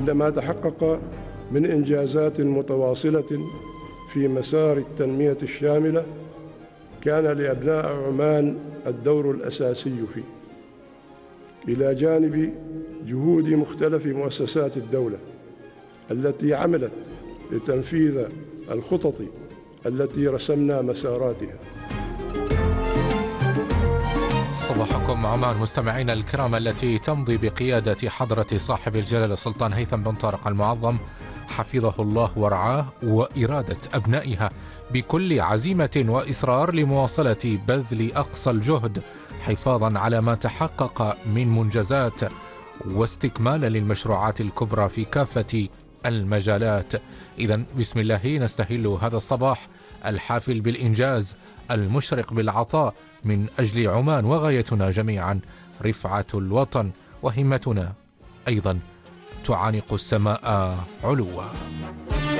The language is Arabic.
إن ما تحقق من إنجازات متواصلة في مسار التنمية الشاملة كان لأبناء عمان الدور الأساسي فيه، إلى جانب جهود مختلف مؤسسات الدولة التي عملت لتنفيذ الخطط التي رسمنا مساراتها. صباحكم عمان مستمعينا الكرام، التي تمضي بقيادة حضرة صاحب الجلالة السلطان هيثم بن طارق المعظم حفظه الله ورعاه، وإرادة أبنائها بكل عزيمة وإصرار لمواصلة بذل أقصى الجهد حفاظا على ما تحقق من منجزات واستكمالا للمشروعات الكبرى في كافة المجالات. إذن بسم الله نستهل هذا الصباح الحافل بالإنجاز المشرق بالعطاء من أجل عمان، وغايتنا جميعا رفعة الوطن، وهمتنا أيضا تعانق السماء علوا.